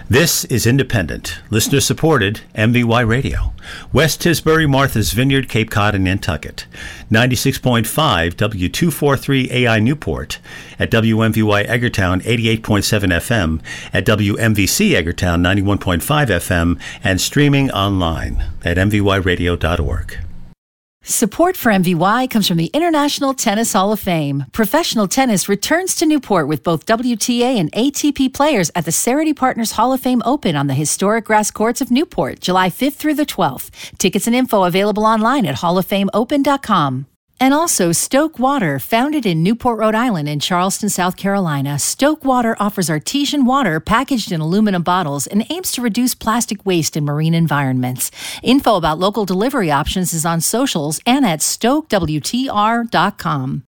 This is independent, listener-supported MVY Radio. West Tisbury, Martha's Vineyard, Cape Cod, and Nantucket. 96.5 W243 AI Newport. At WMVY Eggertown, 88.7 FM. At WMVC Eggertown, 91.5 FM. And streaming online at mvyradio.org. Support for MVY comes from the International Tennis Hall of Fame. Professional tennis returns to Newport with both WTA and ATP players at the Cerity Partners Hall of Fame Open on the historic grass courts of Newport, July 5th through the 12th. Tickets and info available online at halloffameopen.com. And also Stoke Water, founded in Newport, Rhode Island and Charleston, South Carolina. Stoke Water offers artesian water packaged in aluminum bottles and aims to reduce plastic waste in marine environments. Info about local delivery options is on socials and at stokewtr.com.